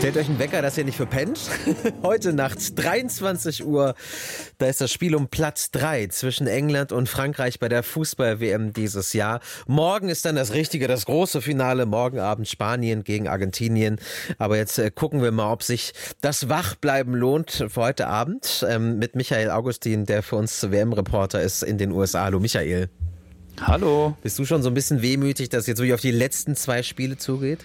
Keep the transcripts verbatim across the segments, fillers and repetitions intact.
Stellt euch einen Wecker, dass ihr nicht verpennt. Heute Nacht, dreiundzwanzig Uhr, da ist das Spiel um Platz drei zwischen England und Frankreich bei der Fußball-W M dieses Jahr. Morgen ist dann das richtige, das große Finale. Morgen Abend Spanien gegen Argentinien. Aber jetzt äh, gucken wir mal, ob sich das Wachbleiben lohnt für heute Abend. Ähm, mit Michael Augustin, der für uns W M-Reporter ist in den U S A. Hallo Michael. Hallo. Bist du schon so ein bisschen wehmütig, dass es jetzt wirklich auf die letzten zwei Spiele zugeht?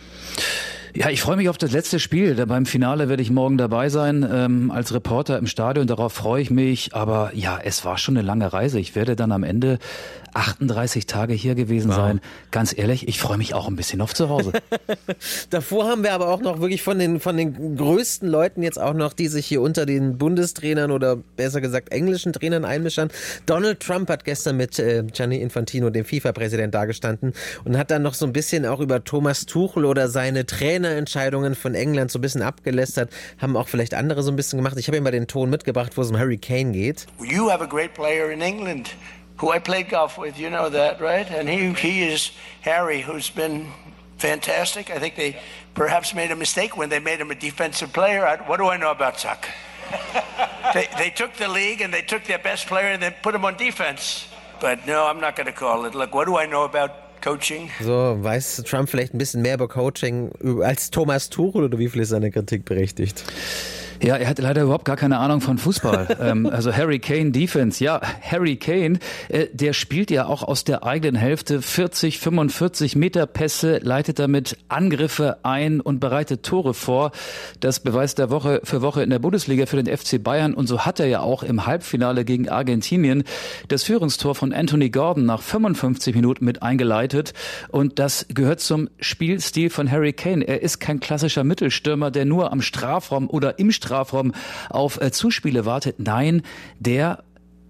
Ja, ich freue mich auf das letzte Spiel. Beim Finale werde ich morgen dabei sein, ähm, als Reporter im Stadion. Darauf freue ich mich. Aber ja, es war schon eine lange Reise. Ich werde dann am Ende achtunddreißig Tage hier gewesen wow. sein. Ganz ehrlich, ich freue mich auch ein bisschen auf zu Hause. Davor haben wir aber auch noch wirklich von den, von den größten Leuten jetzt auch noch, die sich hier unter den Bundestrainern oder besser gesagt englischen Trainern einmischen. Donald Trump hat gestern mit äh, Gianni Infantino, dem FIFA-Präsident, dagestanden und hat dann noch so ein bisschen auch über Thomas Tuchel oder seine Trainerentscheidungen von England so ein bisschen abgelästert. Haben auch vielleicht andere so ein bisschen gemacht. Ich habe ihm mal den Ton mitgebracht, wo es um Harry Kane geht. You have a great player in England who I played golf with, you know that, right? And he he is Harry, who's been fantastic. I think they perhaps made a mistake when they made him a defensive player. I, what do I know about soccer? they, they took the league and they took their best player and then put him on defense. But no, I'm not going to call it. Look, what do I know about Coaching? So, weiß Trump vielleicht ein bisschen mehr über Coaching als Thomas Tuchel oder wie viel ist seine Kritik berechtigt? Ja, er hat leider überhaupt gar keine Ahnung von Fußball. ähm, also Harry Kane Defense, ja, Harry Kane, äh, der spielt ja auch aus der eigenen Hälfte vierzig, fünfundvierzig Meter Pässe, leitet damit Angriffe ein und bereitet Tore vor. Das beweist er Woche für Woche in der Bundesliga für den F C Bayern und so hat er ja auch im Halbfinale gegen Argentinien das Führungstor von Anthony Gordon nach fünfundfünfzig Minuten mit eingeleitet und das gehört zum Spielstil von Harry Kane. Er ist kein klassischer Mittelstürmer, der nur am Strafraum oder im Strafraum Strafraum auf äh, Zuspiele wartet. Nein, der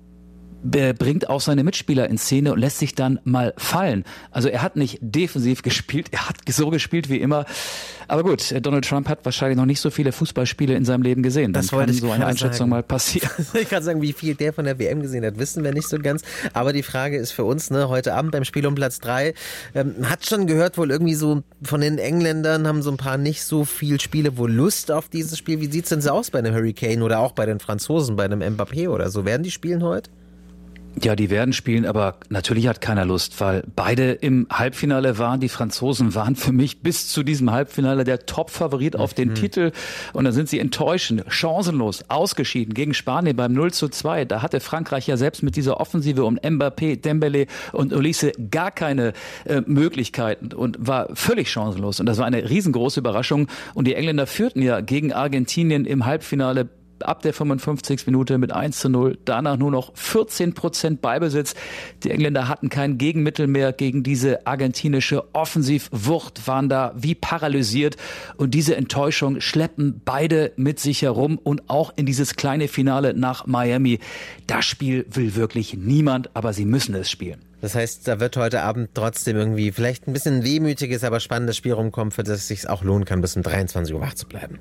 äh, bringt auch seine Mitspieler in Szene und lässt sich dann mal fallen. Also er hat nicht defensiv gespielt, er hat so gespielt wie immer. Aber gut, Donald Trump hat wahrscheinlich noch nicht so viele Fußballspiele in seinem Leben gesehen. Dann das kann so eine Einschätzung sagen. mal passieren. Ich kann sagen, wie viel der von der W M gesehen hat, wissen wir nicht so ganz. Aber die Frage ist für uns, ne, heute Abend beim Spiel um Platz drei, ähm, hat schon gehört, wohl irgendwie so von den Engländern haben so ein paar nicht so viel Spiele wohl Lust auf dieses Spiel. Wie sieht's denn so aus bei einem Harry Kane oder auch bei den Franzosen, bei einem Mbappé oder so? Werden die spielen heute? Ja, die werden spielen, aber natürlich hat keiner Lust, weil beide im Halbfinale waren. Die Franzosen waren für mich bis zu diesem Halbfinale der Top-Favorit auf den mhm. Titel. Und dann sind sie enttäuschend, chancenlos, ausgeschieden gegen Spanien beim null zu zwei. Da hatte Frankreich ja selbst mit dieser Offensive um Mbappé, Dembélé und Olise gar keine äh, Möglichkeiten und war völlig chancenlos. Und das war eine riesengroße Überraschung. Und die Engländer führten ja gegen Argentinien im Halbfinale ab der fünfundfünfzigsten Minute mit eins zu null, danach nur noch vierzehn Prozent Ballbesitz. Die Engländer hatten kein Gegenmittel mehr gegen diese argentinische Offensivwucht, waren da wie paralysiert und diese Enttäuschung schleppen beide mit sich herum und auch in dieses kleine Finale nach Miami. Das Spiel will wirklich niemand, aber sie müssen es spielen. Das heißt, da wird heute Abend trotzdem irgendwie vielleicht ein bisschen wehmütiges, aber spannendes Spiel rumkommen, für das es sich auch lohnen kann, bis um dreiundzwanzig Uhr wach zu bleiben.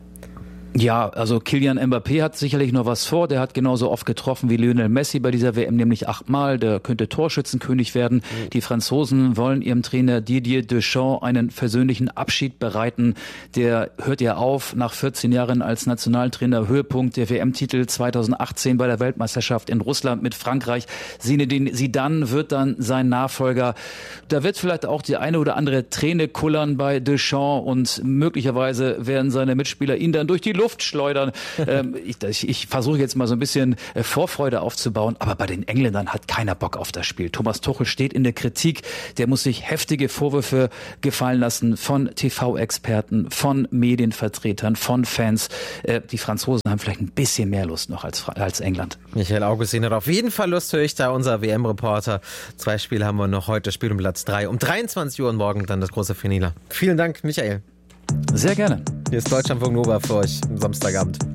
Ja, also Kylian Mbappé hat sicherlich noch was vor. Der hat genauso oft getroffen wie Lionel Messi bei dieser W M, nämlich achtmal. Der könnte Torschützenkönig werden. Mhm. Die Franzosen wollen ihrem Trainer Didier Deschamps einen versöhnlichen Abschied bereiten. Der hört ja auf nach vierzehn Jahren als Nationaltrainer. Höhepunkt der W M-Titel zweitausendachtzehn bei der Weltmeisterschaft in Russland mit Frankreich. Zinedine Zidane wird dann sein Nachfolger. Da wird vielleicht auch die eine oder andere Träne kullern bei Deschamps und möglicherweise werden seine Mitspieler ihn dann durch die Luft schleudern. ähm, ich ich, ich versuche jetzt mal so ein bisschen äh, Vorfreude aufzubauen, aber bei den Engländern hat keiner Bock auf das Spiel. Thomas Tuchel steht in der Kritik, der muss sich heftige Vorwürfe gefallen lassen von T V-Experten, von Medienvertretern, von Fans. Äh, die Franzosen haben vielleicht ein bisschen mehr Lust noch als, als England. Michael Augustin hat auf jeden Fall Lust, höre ich da, unser W M-Reporter. Zwei Spiele haben wir noch heute, Spiel um Platz drei. Um dreiundzwanzig Uhr und morgen dann das große Finale. Vielen Dank, Michael. Sehr gerne. Hier ist Deutschlandfunk Nova für euch am Samstagabend.